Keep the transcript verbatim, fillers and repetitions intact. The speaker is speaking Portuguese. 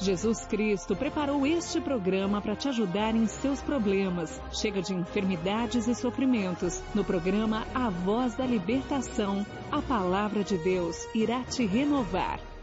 Jesus Cristo preparou este programa para te ajudar em seus problemas. Chega de enfermidades e sofrimentos. No programa A Voz da Libertação, a palavra de Deus irá te renovar.